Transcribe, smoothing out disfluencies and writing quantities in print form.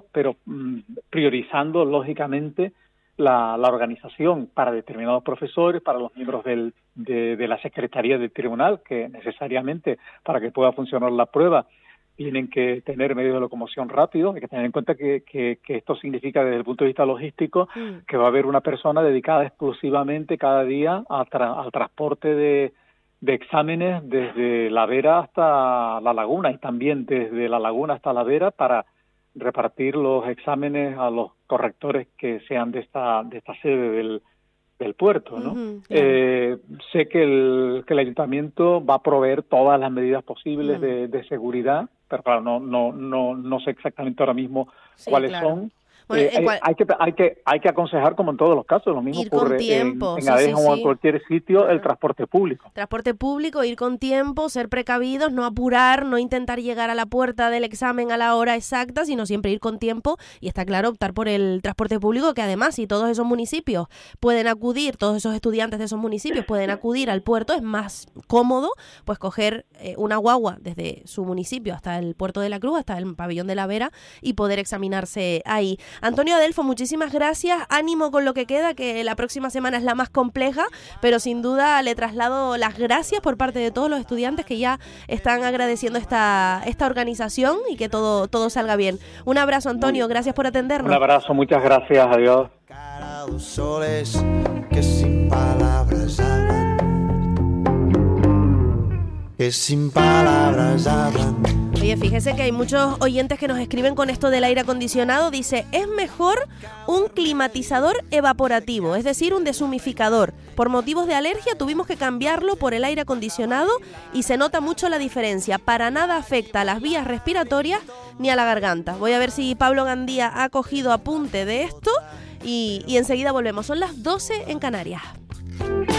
pero priorizando lógicamente la organización para determinados profesores, para los miembros de la Secretaría del Tribunal, que necesariamente para que pueda funcionar la prueba tienen que tener medios de locomoción rápidos. Hay que tener en cuenta que esto significa desde el punto de vista logístico que va a haber una persona dedicada exclusivamente cada día al transporte de exámenes desde La Vera hasta La Laguna y también desde La Laguna hasta La Vera para repartir los exámenes a los correctores que sean de esta sede del puerto, ¿no? Claro. Sé que el ayuntamiento va a proveer todas las medidas posibles de seguridad, pero claro, no sé exactamente ahora mismo cuáles son. Bueno, hay que aconsejar, como en todos los casos, lo mismo ocurre en Adeje o en cualquier sitio, el transporte público. Transporte público, ir con tiempo, ser precavidos, no apurar, no intentar llegar a la puerta del examen a la hora exacta, sino siempre ir con tiempo y está claro, optar por el transporte público, que además si todos esos municipios pueden acudir, todos esos estudiantes de esos municipios pueden acudir al puerto, es más cómodo pues coger una guagua desde su municipio hasta el puerto de la Cruz, hasta el pabellón de La Vera y poder examinarse ahí. Antonio Adelfo, muchísimas gracias, ánimo con lo que queda, que la próxima semana es la más compleja, pero sin duda le traslado las gracias por parte de todos los estudiantes que ya están agradeciendo esta organización y que todo salga bien. Un abrazo, Antonio, gracias por atendernos. Un abrazo, muchas gracias, adiós. Soles que sin palabras hablan, que sin palabras hablan. Oye, fíjese que hay muchos oyentes que nos escriben con esto del aire acondicionado. Dice, es mejor un climatizador evaporativo, es decir, un deshumificador. Por motivos de alergia tuvimos que cambiarlo por el aire acondicionado y se nota mucho la diferencia. Para nada afecta a las vías respiratorias ni a la garganta. Voy a ver si Pablo Gandía ha cogido apunte de esto y enseguida volvemos. Son las 12 en Canarias.